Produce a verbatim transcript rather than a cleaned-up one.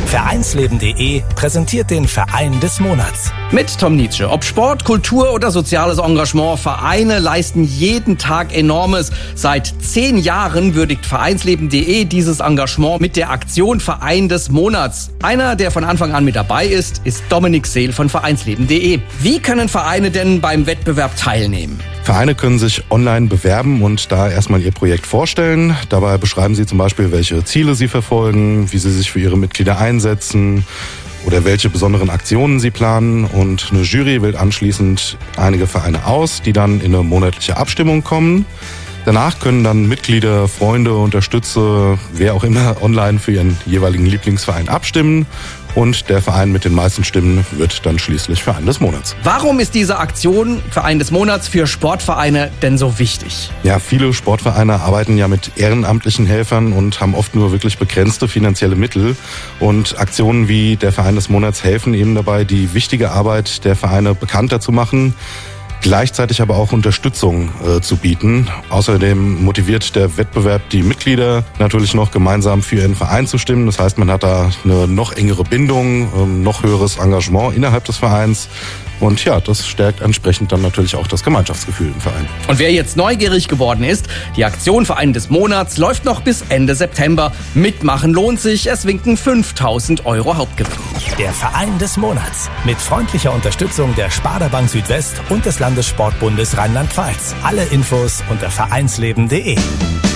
Vereinsleben punkt de präsentiert den Verein des Monats. Mit Tom Nietzsche. Ob Sport, Kultur oder soziales Engagement, Vereine leisten jeden Tag Enormes. Seit zehn Jahren würdigt Vereinsleben punkt de dieses Engagement mit der Aktion Verein des Monats. Einer, der von Anfang an mit dabei ist, ist Dominik Seel von Vereinsleben punkt de. Wie können Vereine denn beim Wettbewerb teilnehmen? Vereine können sich online bewerben und da erstmal ihr Projekt vorstellen. Dabei beschreiben sie zum Beispiel, welche Ziele sie verfolgen, wie sie sich für ihre Mitglieder einsetzen oder welche besonderen Aktionen sie planen. Und eine Jury wählt anschließend einige Vereine aus, die dann in eine monatliche Abstimmung kommen. Danach können dann Mitglieder, Freunde, Unterstützer, wer auch immer online für ihren jeweiligen Lieblingsverein abstimmen. Und der Verein mit den meisten Stimmen wird dann schließlich Verein des Monats. Warum ist diese Aktion Verein des Monats für Sportvereine denn so wichtig? Ja, viele Sportvereine arbeiten ja mit ehrenamtlichen Helfern und haben oft nur wirklich begrenzte finanzielle Mittel. Und Aktionen wie der Verein des Monats helfen eben dabei, die wichtige Arbeit der Vereine bekannter zu machen, gleichzeitig aber auch Unterstützung äh, zu bieten. Außerdem motiviert der Wettbewerb die Mitglieder natürlich noch gemeinsam für ihren Verein zu stimmen. Das heißt, man hat da eine noch engere Bindung, ähm, noch höheres Engagement innerhalb des Vereins. Und ja, das stärkt entsprechend dann natürlich auch das Gemeinschaftsgefühl im Verein. Und wer jetzt neugierig geworden ist, die Aktion Verein des Monats läuft noch bis Ende September. Mitmachen lohnt sich, es winken fünftausend Euro Hauptgewinn. Der Verein des Monats mit freundlicher Unterstützung der Sparda Bank Südwest und des Landessportbundes Rheinland-Pfalz. Alle Infos unter vereinsleben punkt de.